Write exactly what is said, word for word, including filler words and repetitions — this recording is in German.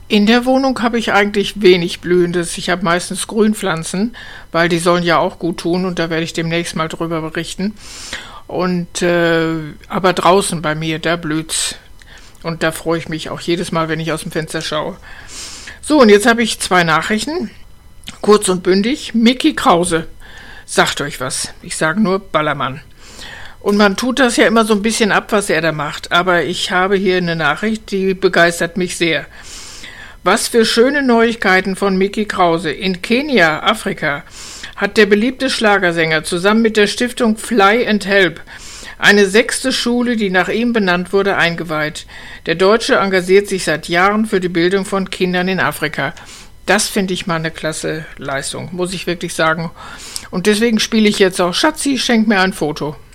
In der Wohnung habe ich eigentlich wenig Blühendes. Ich habe meistens Grünpflanzen, weil die sollen ja auch gut tun und da werde ich demnächst mal drüber berichten. Und äh, aber draußen bei mir, da blüht's. Und da freue ich mich auch jedes Mal, wenn ich aus dem Fenster schaue. So, und jetzt habe ich zwei Nachrichten. Kurz und bündig. Micky Krause. Sagt euch was. Ich sage nur Ballermann. Und man tut das ja immer so ein bisschen ab, was er da macht. Aber ich habe hier eine Nachricht, die begeistert mich sehr. Was für schöne Neuigkeiten von Micky Krause. In Kenia, Afrika, hat der beliebte Schlagersänger zusammen mit der Stiftung Fly and Help eine sechste Schule, die nach ihm benannt wurde, eingeweiht. Der Deutsche engagiert sich seit Jahren für die Bildung von Kindern in Afrika. Das finde ich mal eine klasse Leistung, muss ich wirklich sagen. Und deswegen spiele ich jetzt auch Schatzi, schenk mir ein Foto.